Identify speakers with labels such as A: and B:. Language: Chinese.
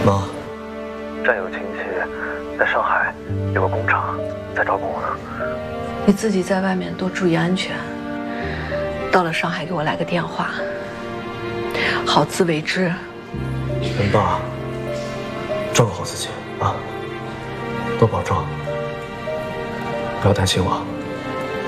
A: 妈，战友亲戚在上海有个工厂在招工呢。
B: 你自己在外面多注意安全。到了上海给我来个电话，好自为之。
A: 跟爸照顾好自己啊，多保重，不要担心我。